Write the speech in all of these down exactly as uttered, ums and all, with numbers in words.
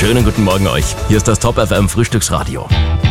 Schönen guten Morgen euch. Hier ist das Top F M Frühstücksradio.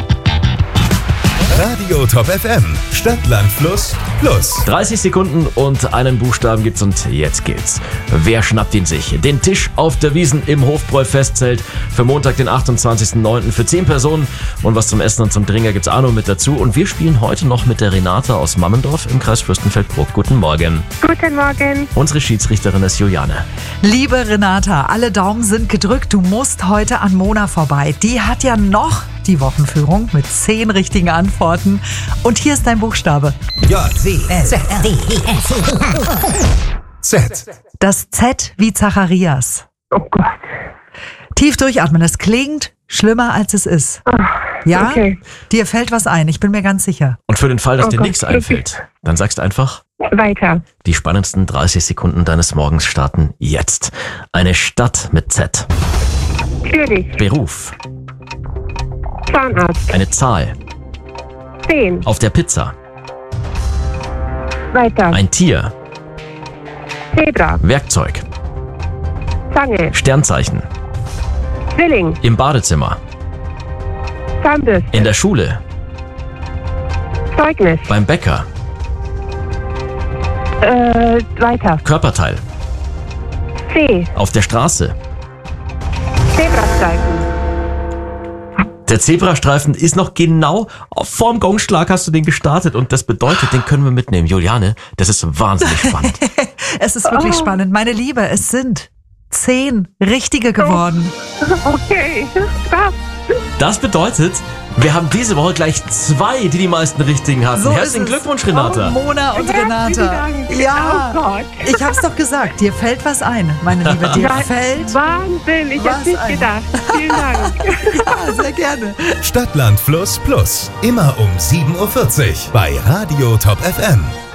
Radio Top F M, Stadt, Land, Fluss, Plus. dreißig Sekunden und einen Buchstaben gibt's und jetzt geht's. Wer schnappt ihn sich? Den Tisch auf der Wiesn im Hofbräu-Festzelt für Montag, den achtundzwanzigsten neunten für zehn Personen. Und was zum Essen und zum Trinken gibt's auch noch mit dazu. Und wir spielen heute noch mit der Renata aus Mammendorf im Kreis Fürstenfeldbruck. Guten Morgen. Guten Morgen. Unsere Schiedsrichterin ist Juliane. Liebe Renata, alle Daumen sind gedrückt. Du musst heute an Mona vorbei. Die hat ja noch die Wochenführung mit zehn richtigen Antworten. Und hier ist dein Buchstabe. J, C, S, D, E, F, Z. Das Z wie Zacharias. Oh Gott. Tief durchatmen. Es klingt schlimmer, als es ist. Ja? Okay. Dir fällt was ein, ich bin mir ganz sicher. Und für den Fall, dass Oh dir Gott, nichts einfällt, dann sagst einfach, Weiter. die spannendsten dreißig Sekunden deines Morgens starten jetzt. Eine Stadt mit Z. Zürich. Beruf. Zahnarzt. Eine Zahl. Zehn. Auf der Pizza. Weiter. Ein Tier. Zebra. Werkzeug. Zange. Sternzeichen. Zwilling. Im Badezimmer. Zahnbürste. In der Schule. Zeugnis. Beim Bäcker. Äh, weiter. Körperteil. C. Auf der Straße. Zebrastreifen. Der Zebrastreifen ist noch genau vorm Gongschlag hast du den gestartet und das bedeutet, den können wir mitnehmen. Juliane, das ist wahnsinnig spannend. Es ist wirklich Oh. spannend. Meine Liebe, es sind zehn richtige geworden. Okay. Krass. Das bedeutet, wir haben diese Woche gleich zwei, die die meisten richtigen hatten. So Herzlichen ist es. Glückwunsch, Renata. Oh, Mona und Herzlichen Renata. Dank. Ja, Oh Gott. ich hab's doch gesagt. Dir fällt was ein, meine Liebe. Dir Wa- fällt Wahnsinn. Ich Was hab's nicht ein- gedacht. Vielen Dank. ja, sehr gerne. Stadt, Land, Fluss, Plus. Immer um sieben Uhr vierzig bei Radio Top F M.